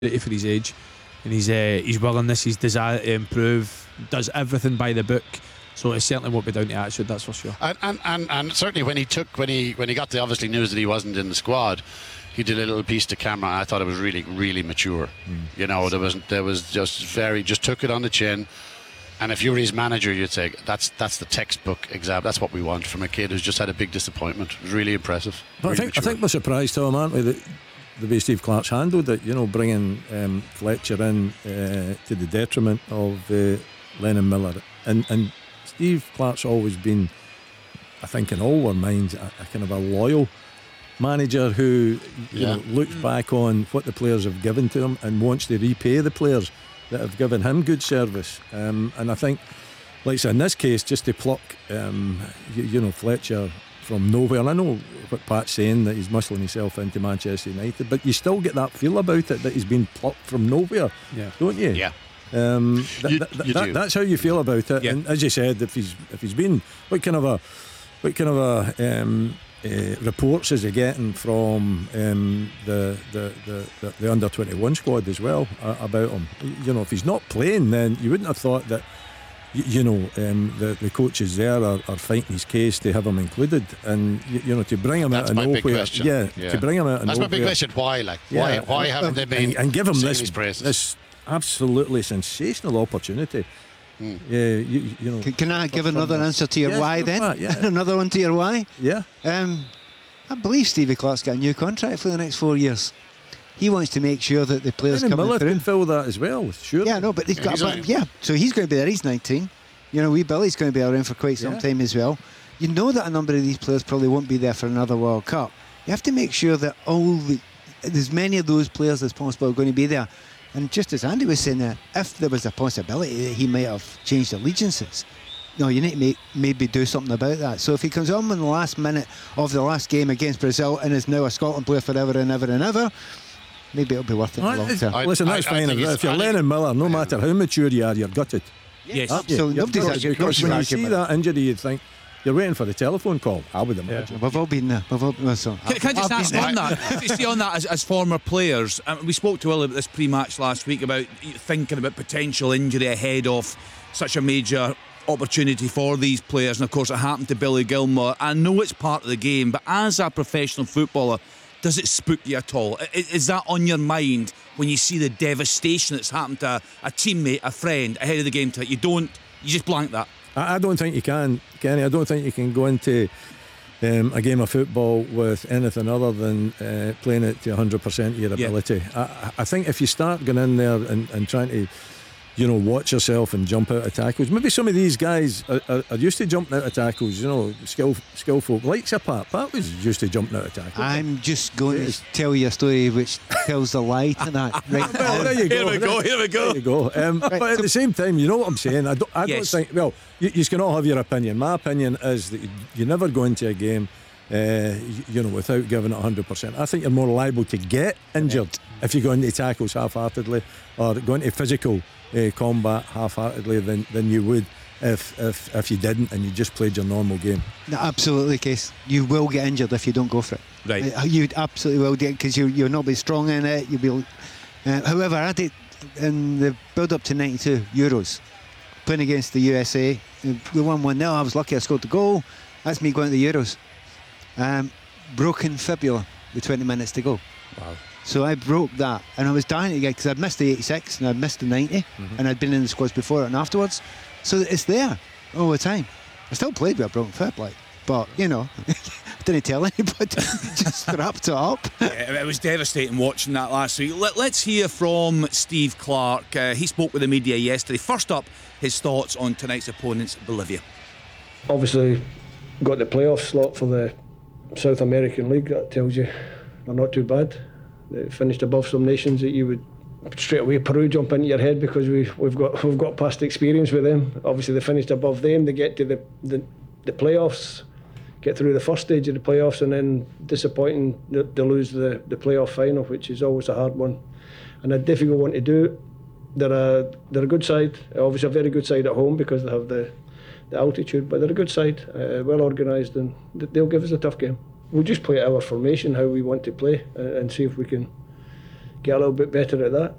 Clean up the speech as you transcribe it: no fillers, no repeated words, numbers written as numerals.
for his age, and his willingness, his desire to improve, does everything by the book. So it certainly won't be down to attitude, that's for sure. And certainly when he got the obviously news that he wasn't in the squad, he did a little piece to camera. I thought it was really, really mature. You know, there was just took it on the chin. And if you were his manager, you'd say that's the textbook example. That's what we want from a kid who's just had a big disappointment. It was really impressive. But really I think we're surprised, Tom, aren't we, that the way Steve Clarke's handled it, you know, bringing Fletcher in to the detriment of Lennon Miller. And Steve Clarke's always been, I think, in all our minds, a kind of a loyal manager who you know, looks back on what the players have given to him and wants to repay the players that have given him good service. And I think, like I said, in this case, just to pluck you know, Fletcher from nowhere. And I know what Pat's saying, that he's muscling himself into Manchester United, but you still get that feel about it, that he's been plucked from nowhere, don't you? Yeah. That's how you feel about it. And as you said, if he's been, what kind of a reports is he getting from the under 21 squad as well about him? You know, if he's not playing, then you wouldn't have thought that the coaches there are fighting his case to have him included, and you know, to bring him out of nowhere. To bring him out of nowhere. That's my big question. Why? Why haven't they been and give him this absolutely sensational opportunity? You know. Can I give another answer to your why then? Another one to your why? Yeah. I believe Stevie Clarke's got a new contract for the next 4 years. He wants to make sure that the players come Miller through. can fill that as well, sure. Yeah, no, but he's got. So he's going to be there. He's 19. You know, wee Billy's going to be around for quite some time as well. You know that a number of these players probably won't be there for another World Cup. You have to make sure that as many of those players as possible are going to be there. And just as Andy was saying there, if there was a possibility that he might have changed allegiances, you need to maybe do something about that. So if he comes on in the last minute of the last game against Brazil and is now a Scotland player forever and ever and ever, maybe it'll be worth it long term. Listen, that's fine. If you're Lennon Miller, no matter how mature you are, you're gutted. Yes, absolutely. Nobody's because when you see that injury, you'd think you're waiting for the telephone call. I would imagine. We've all been there. Can I just ask on that? You see, on that, as former players, we spoke to Will about this pre-match last week about thinking about potential injury ahead of such a major opportunity for these players, and of course it happened to Billy Gilmour. I know it's part of the game, but as a professional footballer, does it spook you at all? Is that on your mind when you see the devastation that's happened to a teammate, a friend, ahead of the game? You just blank that? I don't think you can, Kenny. I don't think you can go into a game of football with anything other than playing it to 100% of your ability. I think if you start going in there and trying to, watch yourself and jump out of tackles, maybe some of these guys are used to jumping out of tackles, skill folk like Sir Pat was used to jumping out of tackles. I'm just going to tell you a story which tells the lie to that. Right. Well, there you go. Here we go. There you go. But at the same time, you know what I'm saying? I don't think. Well, you can all have your opinion. My opinion is that you never go into a game, without giving it 100%. I think you're more liable to get injured if you go into tackles half-heartedly or go into physical combat half-heartedly than you would if you didn't and you just played your normal game. No, absolutely, Case. You will get injured if you don't go for it. Right. You absolutely will, because you'll not be strong in it. You'll be. However, I did in the build-up to 92 Euros, playing against the USA. We won 1-0. I was lucky I scored the goal. That's me going to the Euros. Broken fibula with 20 minutes to go. Wow. So I broke that, and I was dying to get, because I'd missed the 86 and I'd missed the 90, and I'd been in the squads before it and afterwards. So it's there all the time. I still played with a broken fib, but I didn't tell anybody. Just wrapped it up. It was devastating watching that last week. Let's hear from Steve Clarke. He spoke with the media yesterday. First up, his thoughts on tonight's opponents, Bolivia. Obviously, got the playoff slot for the South American League. That tells you they're not too bad. They finished above some nations that you would straight away Peru jump into your head, because we've got past experience with them. Obviously, they finished above them. They get to the playoffs, get through the first stage of the playoffs, and then disappointing they lose the playoff final, which is always a hard one and a difficult one to do. They're a good side, obviously a very good side at home because they have the altitude, but they're a good side, well organised, and they'll give us a tough game. We'll just play our formation, how we want to play, and see if we can get a little bit better at that.